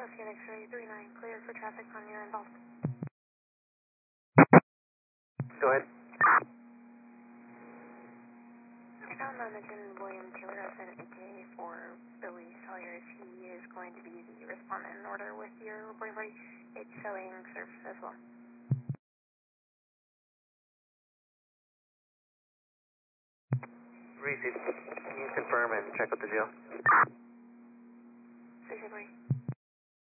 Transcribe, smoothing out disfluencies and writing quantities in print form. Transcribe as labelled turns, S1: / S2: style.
S1: Southgate X-ray 39, clear for traffic on your involved.
S2: Go ahead.
S1: I found on Agent William Taylor Hudson, aka for Billy Sawyers. He is going to be the respondent in order with your reporting party. It's showing surf as well.
S2: Received. Can you confirm and check with the jail?
S1: 663.